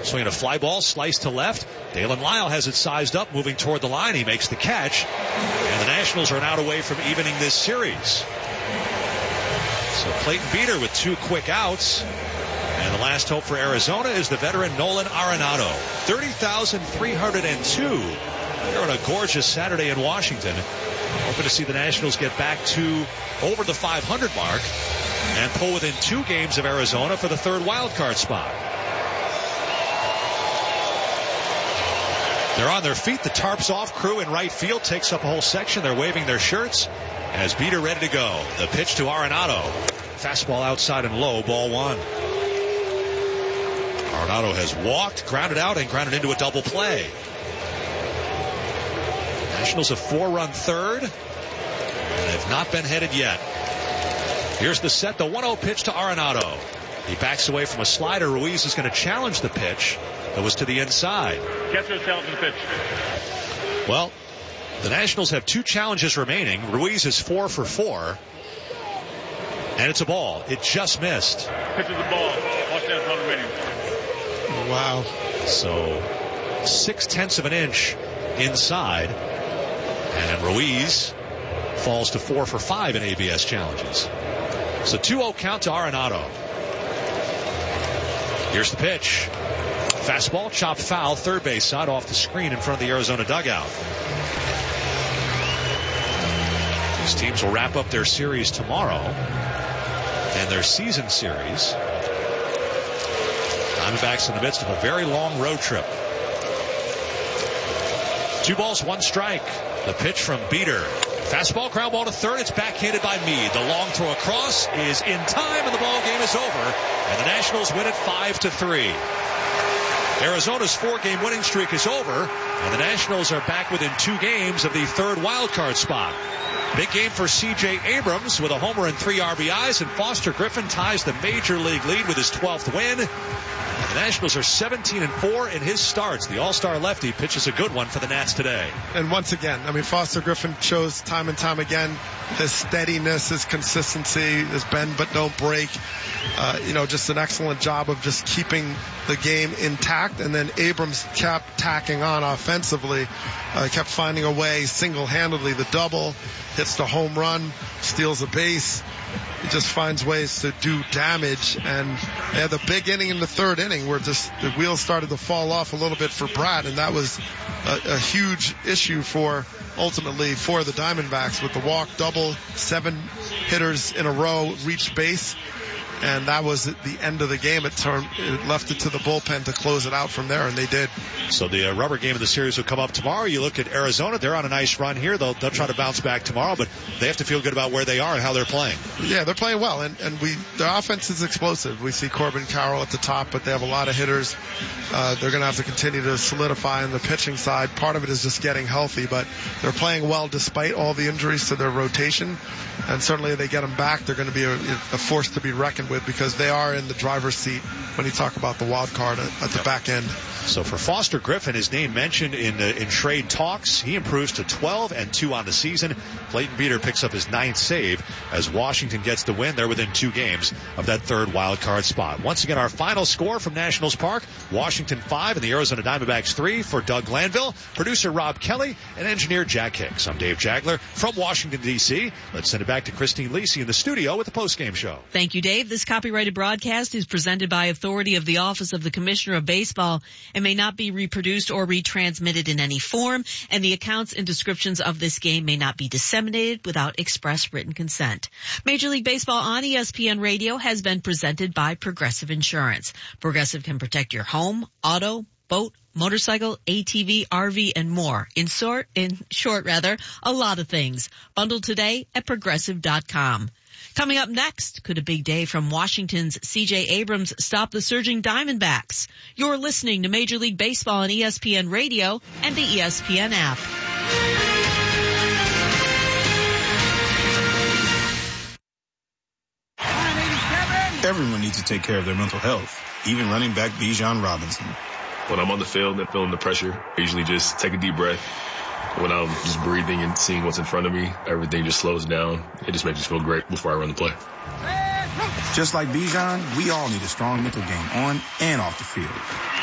Swinging a fly ball, slice to left. Dalen Lyle has it sized up, moving toward the line. He makes the catch. And the Nationals are an out away from evening this series. So Clayton Beeter with 2 quick outs. And the last hope for Arizona is the veteran Nolan Arenado. 30,302 here on a gorgeous Saturday in Washington. Hoping to see the Nationals get back to over the 500 mark and pull within 2 games of Arizona for the 3rd wild card spot. They're on their feet. The tarp's off. Crew in right field takes up a whole section. They're waving their shirts as Beeter ready to go. The pitch to Arenado. Fastball outside and low, ball 1. Arenado has walked, grounded out, and grounded into a double play. Nationals a 4-run 3rd, and have not been headed yet. Here's the set, the 1-0 pitch to Arenado. He backs away from a slider. Ruiz is going to challenge the pitch that was to the inside. Catcher challenging the pitch. Well, the Nationals have 2 challenges remaining. Ruiz is 4 for 4. And it's a ball. It just missed. Pitch is a ball. Watch that, not remaining. Wow. So 0.6 of an inch inside. And Ruiz falls to 4 for 5 in ABS challenges. So 2-0 count to Arenado. Here's the pitch. Fastball, chopped foul, third base side off the screen in front of the Arizona dugout. These teams will wrap up their series tomorrow and their season series. Diamondbacks in the midst of a very long road trip. 2 balls, 1 strike. The pitch from Beeter. Fastball, ground ball to third. It's backhanded by Meade. The long throw across is in time, and the ball game is over. And the Nationals win it 5-3. Arizona's 4-game winning streak is over, and the Nationals are back within 2 games of the 3rd wild card spot. Big game for C.J. Abrams with a homer and 3 RBIs, and Foster Griffin ties the major league lead with his 12th win. And the Nationals are 17-4 in his starts. The all-star lefty pitches a good one for the Nats today. And once again, Foster Griffin shows time and time again his steadiness, his consistency, his bend but don't break. Just an excellent job of just keeping the game intact. And then Abrams kept tacking on offensively, kept finding a way single-handedly. The double, hits the home run, steals a base. He just finds ways to do damage. And they had the big inning in the 3rd inning where the wheels started to fall off a little bit for Brad, and that was a huge issue ultimately for the Diamondbacks with the walk, double, 7 hitters in a row reached base. And that was at the end of the game. It left it to the bullpen to close it out from there, and they did. So the rubber game of the series will come up tomorrow. You look at Arizona; they're on a nice run here. They'll try to bounce back tomorrow, but they have to feel good about where they are and how they're playing. Yeah, they're playing well, and their offense is explosive. We see Corbin Carroll at the top, but they have a lot of hitters. They're going to have to continue to solidify on the pitching side. Part of it is just getting healthy, but they're playing well despite all the injuries to their rotation. And certainly if they get them back, they're going to be a force to be reckoned with, because they are in the driver's seat when you talk about the wild card at the back end. So for Foster Griffin, his name mentioned in trade talks, he improves to 12-2 on the season. Clayton Beeter picks up his 9th save as Washington gets the win. They're within 2 games of that 3rd wild card spot. Once again, our final score from Nationals Park: Washington 5 and the Arizona Diamondbacks 3. For Doug Glanville, producer Rob Kelly, and engineer Jack Hicks, I'm Dave Jagler from Washington, D.C. Let's send it back to Christine Lisi in the studio with the postgame show. Thank you, Dave. This copyrighted broadcast is presented by authority of the Office of the Commissioner of Baseball and may not be reproduced or retransmitted in any form, and the accounts and descriptions of this game may not be disseminated without express written consent. Major League Baseball on ESPN Radio has been presented by Progressive Insurance. Progressive can protect your home, auto, boat, motorcycle, ATV, RV, and more. In short, a lot of things. Bundle today at Progressive.com. Coming up next, could a big day from Washington's C.J. Abrams stop the surging Diamondbacks? You're listening to Major League Baseball on ESPN Radio and the ESPN app. Everyone needs to take care of their mental health, even running back Bijan Robinson. When I'm on the field and feeling the pressure, I usually just take a deep breath. When I'm just breathing and seeing what's in front of me, everything just slows down. It just makes me feel great before I run the play. Just like Bijan, we all need a strong mental game on and off the field.